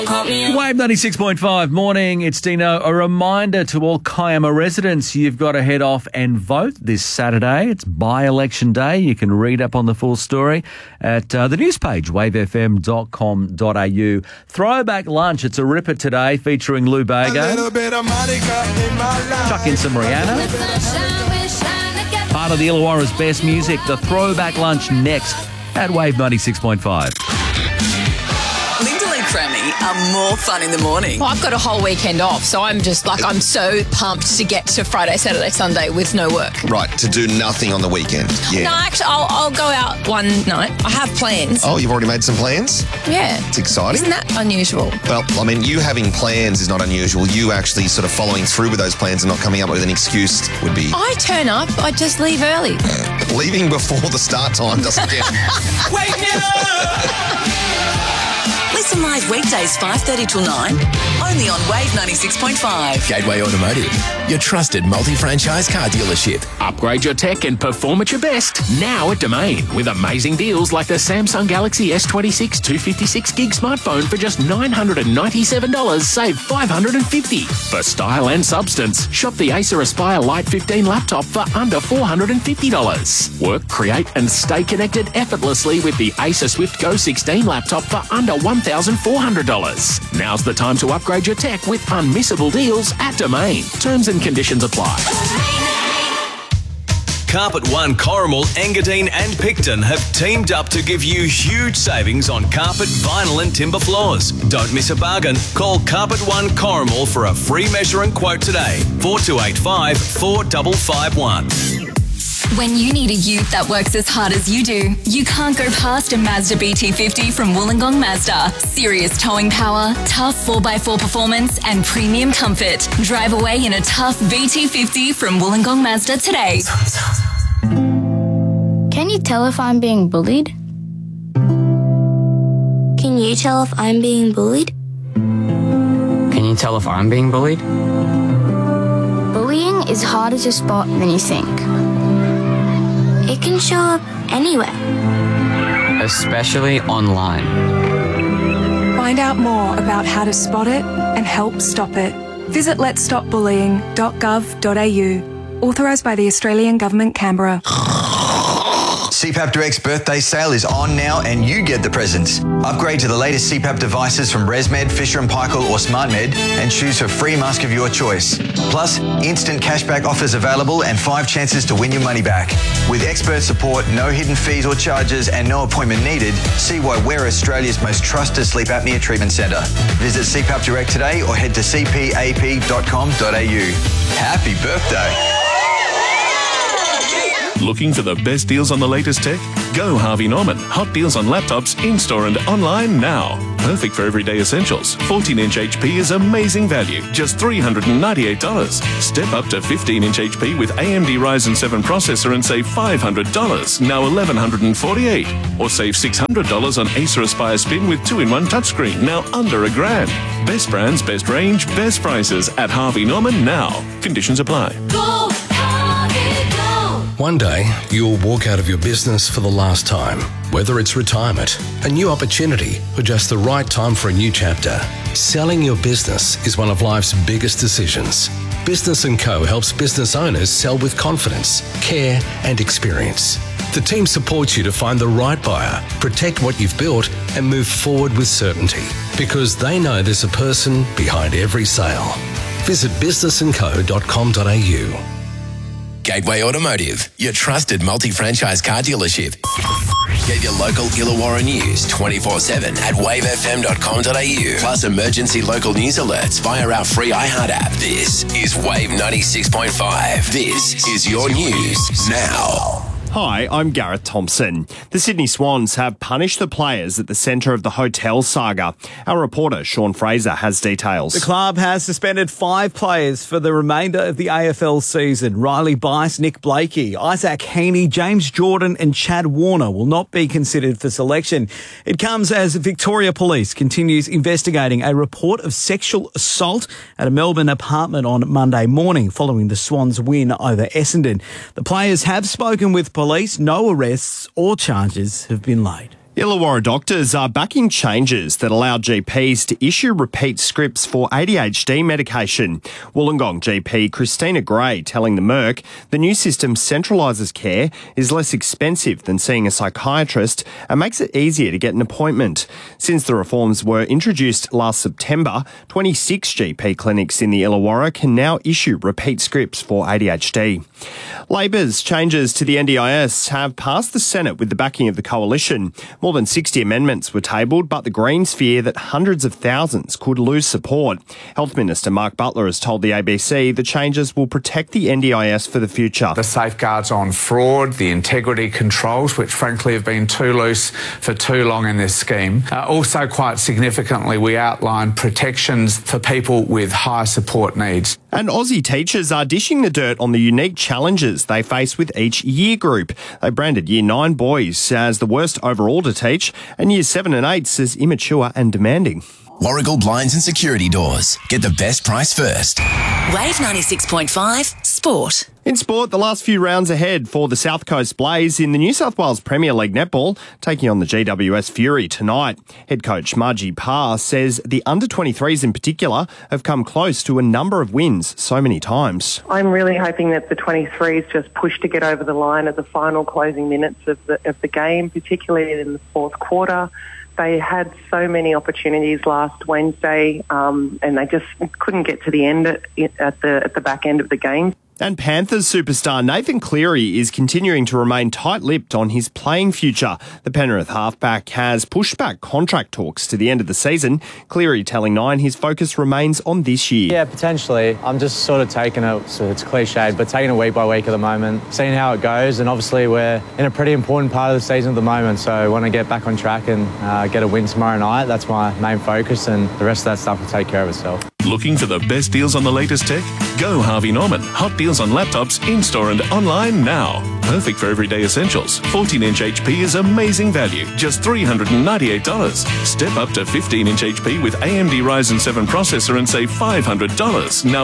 Wave 96.5 morning, it's Dino. A reminder to all Kiama residents, you've got to head off and vote this Saturday. It's by-election day. You can read up on the full story at the news page, wavefm.com.au. Throwback lunch, it's a ripper today featuring Lou Bega. Chuck in some Rihanna. Part of the Illawarra's best music, the throwback lunch next at Wave 96.5. Cremmy are more fun in the morning. Well, I've got a whole weekend off, so I'm so pumped to get to Friday, Saturday, Sunday with no work. Right, to do nothing on the weekend. Yeah. No, actually, I'll go out one night. I have plans. Oh, you've already made some plans? Yeah. It's exciting. Isn't that unusual? Well, I mean, you having plans is not unusual. You actually sort of following through with those plans and not coming up with an excuse would be... I turn up, I just leave early. Leaving before the start time doesn't count. Wake me up! Listen live weekdays 5:30 till 9, only on Wave 96.5. Gateway Automotive, your trusted multi-franchise car dealership. Upgrade your tech and perform at your best now at Domain with amazing deals like the Samsung Galaxy S26 256 gig smartphone for just $997, save $550. For style and substance, shop the Acer Aspire Lite 15 laptop for under $450. Work, create and stay connected effortlessly with the Acer Swift Go 16 laptop for under $1,400. Now's the time to upgrade your tech with unmissable deals at Domain. Terms and conditions apply. Carpet One, Corrimal, Engadine and Picton have teamed up to give you huge savings on carpet, vinyl and timber floors. Don't miss a bargain. Call Carpet One Corrimal for a free measure and quote today. 4285 4551. When you need a ute that works as hard as you do, you can't go past a Mazda BT50 from Wollongong Mazda. Serious towing power, tough 4x4 performance and premium comfort. Drive away in a tough BT50 from Wollongong Mazda today. Can you tell if I'm being bullied? Can you tell if I'm being bullied? Can you tell if I'm being bullied? Bullying is harder to spot than you think. It can show up anywhere. Especially online. Find out more about how to spot it and help stop it. Visit letsstopbullying.gov.au. Authorised by the Australian Government, Canberra. CPAP Direct's birthday sale is on now and you get the presents. Upgrade to the latest CPAP devices from ResMed, Fisher & Paykel or SmartMed and choose a free mask of your choice. Plus, instant cashback offers available and 5 chances to win your money back. With expert support, no hidden fees or charges and no appointment needed, see why we're Australia's most trusted sleep apnea treatment centre. Visit CPAP Direct today or head to cpap.com.au. Happy birthday! Looking for the best deals on the latest tech? Go Harvey Norman. Hot deals on laptops in-store and online now. Perfect for everyday essentials. 14-inch HP is amazing value, just $398. Step up to 15-inch HP with AMD Ryzen 7 processor and save $500, now $1,148. Or save $600 on Acer Aspire Spin with 2-in-1 touchscreen, now under $1,000. Best brands, best range, best prices at Harvey Norman now. Conditions apply. Go! One day, you'll walk out of your business for the last time. Whether it's retirement, a new opportunity, or just the right time for a new chapter, selling your business is one of life's biggest decisions. Business & Co helps business owners sell with confidence, care and experience. The team supports you to find the right buyer, protect what you've built and move forward with certainty because they know there's a person behind every sale. Visit businessandco.com.au. Gateway Automotive, your trusted multi-franchise car dealership. Get your local Illawarra news 24/7 at wavefm.com.au. Plus emergency local news alerts via our free iHeart app. This is Wave 96.5. This is your news now. Hi, I'm Gareth Thompson. The Sydney Swans have punished the players at the centre of the hotel saga. Our reporter, Sean Fraser, has details. The club has suspended 5 players for the remainder of the AFL season. Riley Bice, Nick Blakey, Isaac Heaney, James Jordan and Chad Warner will not be considered for selection. It comes as Victoria Police continues investigating a report of sexual assault at a Melbourne apartment on Monday morning following the Swans' win over Essendon. The players have spoken with police. No arrests or charges have been laid. Illawarra doctors are backing changes that allow GPs to issue repeat scripts for ADHD medication. Wollongong GP Christina Gray telling the Merc the new system centralises care, is less expensive than seeing a psychiatrist, and makes it easier to get an appointment. Since the reforms were introduced last September, 26 GP clinics in the Illawarra can now issue repeat scripts for ADHD. Labor's changes to the NDIS have passed the Senate with the backing of the Coalition. More than 60 amendments were tabled, but the Greens fear that hundreds of thousands could lose support. Health Minister Mark Butler has told the ABC the changes will protect the NDIS for the future. The safeguards on fraud, the integrity controls, which frankly have been too loose for too long in this scheme. Also, quite significantly, we outlined protections for people with high support needs. And Aussie teachers are dishing the dirt on the unique challenges they face with each year group. They branded Year 9 boys as the worst overall to teach, and Year 7 and 8s as immature and demanding. Warragul Blinds and Security Doors. Get the best price first. Wave 96.5 Sport. In sport, the last few rounds ahead for the South Coast Blaze in the New South Wales Premier League Netball, taking on the GWS Fury tonight. Head coach Margie Parr says the under-23s in particular have come close to a number of wins so many times. I'm really hoping that the 23s just push to get over the line at the final closing minutes of the game, particularly in the fourth quarter. They had so many opportunities last Wednesday, and they just couldn't get to the end at the back end of the game. And Panthers superstar Nathan Cleary is continuing to remain tight-lipped on his playing future. The Penrith halfback has pushed back contract talks to the end of the season. Cleary telling Nine his focus remains on this year. Yeah, potentially. I'm just sort of taking it, so it's cliched, but taking it week by week at the moment, seeing how it goes. And obviously we're in a pretty important part of the season at the moment, so I want to get back on track and get a win tomorrow night. That's my main focus, and the rest of that stuff will take care of itself. Looking for the best deals on the latest tech? Go Harvey Norman. Hot deals on laptops in-store and online now. Perfect for everyday essentials. 14-inch HP is amazing value, just $398. Step up to 15-inch HP with AMD Ryzen 7 processor and save $500, now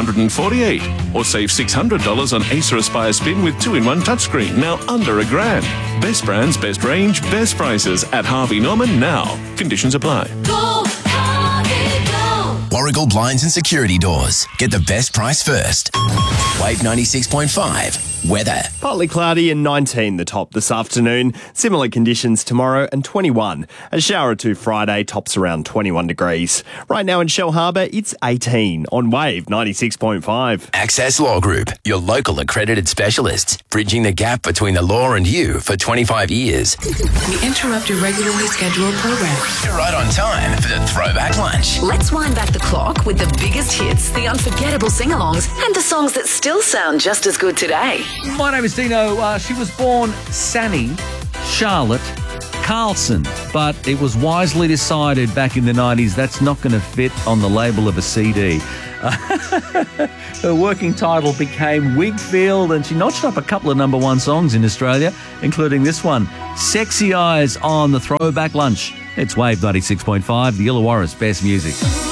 $1,148. Or save $600 on Acer Aspire Spin with 2-in-1 touchscreen, now under $1,000. Best brands, best range, best prices at Harvey Norman now. Conditions apply. Warragul Blinds and Security Doors. Get the best price first. Wave 96.5. Weather. Partly cloudy and 19 the top this afternoon. Similar conditions tomorrow and 21. A shower or two Friday, tops around 21 degrees. Right now in Shell Harbour, it's 18 on Wave 96.5. Access Law Group, your local accredited specialists, bridging the gap between the law and you for 25 years. We interrupt your regularly scheduled program. You're right on time for the Throwback Lunch. Let's wind back the clock with the biggest hits, the unforgettable sing-alongs, and the songs that still sound just as good today. My name is Dino. She was born Sanny Charlotte Carlson, but it was wisely decided back in the 90s that's not going to fit on the label of a CD. Her working title became Wigfield, and she notched up a couple of number one songs in Australia, including this one, Sexy Eyes, on the Throwback Lunch. It's Wave 96.5, the Illawarra's best music.